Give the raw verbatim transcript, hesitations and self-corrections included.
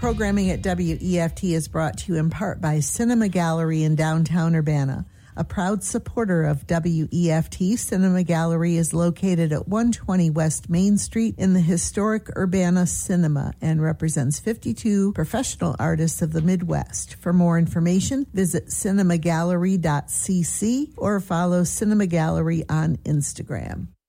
Programming at W E F T is brought to you in part by Cinema Gallery in downtown Urbana. A proud supporter of W E F T, Cinema Gallery is located at one twenty West Main Street in the historic Urbana Cinema and represents fifty-two professional artists of the Midwest. For more information, visit cinema gallery dot c c or follow Cinema Gallery on Instagram.